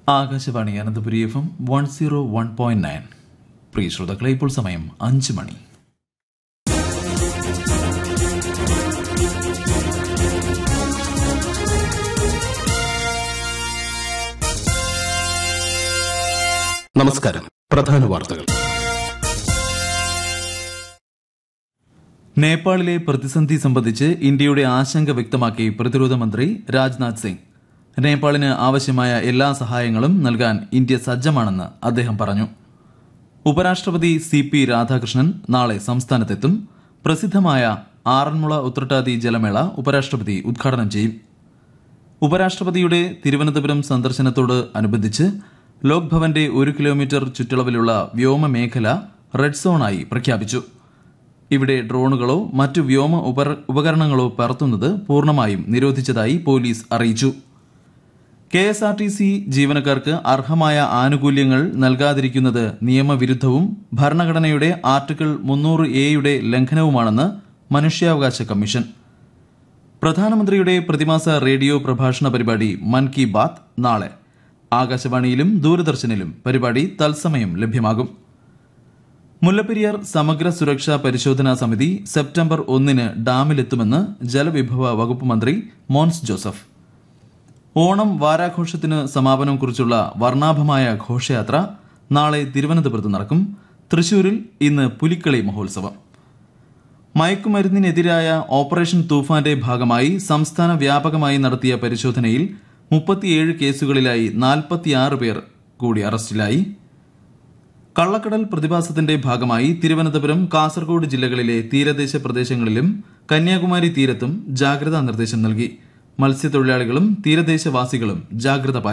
Akashvani Ananthapuri FM 101.9. പ്രിയ ശ്രോതാക്കളെ, ഇപ്പോൾ സമയം 5 മണി. നമസ്കാരം. പ്രധാന വാർത്തകൾ. നേപ്പാളിലെ പ്രതിസന്ധി സംബന്ധിച്ച് ഇന്ത്യയുടെ ആശങ്ക വ്യക്തമാക്കി പ്രതിരോധ മന്ത്രി രാജ്നാഥ് സിംഗ്. നേപ്പാളിന് ആവശ്യമായ എല്ലാ സഹായങ്ങളും നൽകാൻ ഇന്ത്യ സജ്ജമാണെന്ന് അദ്ദേഹം പറഞ്ഞു. ഉപരാഷ്ട്രപതി CP രാധാകൃഷ്ണൻ നാളെ സംസ്ഥാനത്തെത്തും. പ്രസിദ്ധമായ ആറന്മുള ഉത്രട്ടാതി ജലമേള ഉപരാഷ്ട്രപതി ഉദ്ഘാടനം ചെയ്യും. ഉപരാഷ്ട്രപതിയുടെ തിരുവനന്തപുരം സന്ദർശനത്തോട് അനുബന്ധിച്ച് ലോക് ഭവന്റെ 1 കിലോമീറ്റർ ചുറ്റളവിലുള്ള വ്യോമമേഖല റെഡ് സോണായി പ്രഖ്യാപിച്ചു. ഇവിടെ ഡ്രോണുകളോ മറ്റു വ്യോമ ഉപകരണങ്ങളോ പറത്തുന്നത് പൂർണ്ണമായും നിരോധിച്ചതായി പോലീസ് അറിയിച്ചു. KSRTC ജീവനക്കാർക്ക് അർഹമായ ആനുകൂല്യങ്ങൾ നൽകാതിരിക്കുന്നത് നിയമവിരുദ്ധവും ഭരണഘടനയുടെ ആർട്ടിക്കിൾ 300A ലംഘനവുമാണെന്ന് മനുഷ്യാവകാശ കമ്മീഷൻ. പ്രധാനമന്ത്രിയുടെ പ്രതിമാസ റേഡിയോ പ്രഭാഷണ പരിപാടി മൻ കി ബാത്ത് നാളെ ആകാശവാണിയിലും ദൂരദർശനിലും പരിപാടി തത്സമയം ലഭ്യമാകും. മുല്ലപ്പെരിയാർ സമഗ്ര സുരക്ഷാ പരിശോധനാ സമിതി സെപ്റ്റംബർ 1 ഡാമിലെത്തുമെന്ന് ജലവിഭവ വകുപ്പ് മന്ത്രി മോൻസ് ജോസഫ്. ഓണം വാരാഘോഷത്തിന് സമാപനം കുറിച്ചുള്ള വർണ്ണാഭമായ ഘോഷയാത്ര നാളെ തിരുവനന്തപുരത്ത് നടക്കും. തൃശൂരിൽ ഇന്ന് പുലിക്കളി മഹോത്സവം. മയക്കുമരുന്നിനെതിരായ ഓപ്പറേഷൻ തൂഫാന്റെ ഭാഗമായി സംസ്ഥാന വ്യാപകമായി നടത്തിയ പരിശോധനയിൽ 37 കേസുകളിലായി 46 പേർ കൂടി അറസ്റ്റിലായി. കള്ളക്കടൽ പ്രതിഭാസത്തിന്റെ ഭാഗമായി തിരുവനന്തപുരം, കാസർഗോഡ് ജില്ലകളിലെ തീരദേശ പ്രദേശങ്ങളിലും കന്യാകുമാരി തീരത്തും ജാഗ്രതാ നിർദ്ദേശം നൽകി. മത്സ്യത്തൊഴിലാളികളും തീരദേശവാസികളും ജാഗ്രത പാലിക്കണം.